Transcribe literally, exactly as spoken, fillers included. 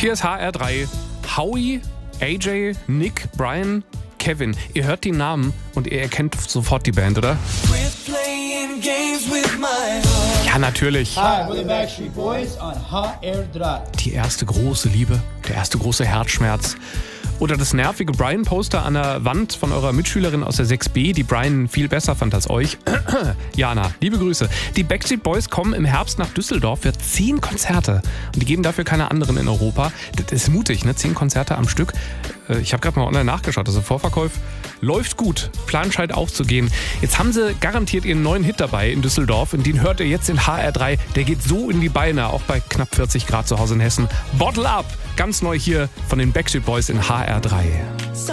Hier ist H R drei. Howie, A J, Nick, Brian, Kevin. Ihr hört die Namen und ihr erkennt sofort die Band, oder? Ja, natürlich. Hi, we're the Backstreet Boys on H R drei. Die erste große Liebe, der erste große Herzschmerz. Oder das nervige Brian-Poster an der Wand von eurer Mitschülerin aus der sechs b, die Brian viel besser fand als euch. Jana, liebe Grüße. Die Backstreet Boys kommen im Herbst nach Düsseldorf für zehn Konzerte. Und die geben dafür keine anderen in Europa. Das ist mutig, ne? Zehn Konzerte am Stück. Ich habe gerade mal online nachgeschaut. Also Vorverkauf läuft gut. Plan scheint aufzugehen. Jetzt haben sie garantiert ihren neuen Hit dabei in Düsseldorf. Und den hört ihr jetzt in H R drei. Der geht so in die Beine, auch bei knapp vierzig Grad zu Hause in Hessen. Bottle Up! Ganz neu hier von den Backstreet Boys in H R drei.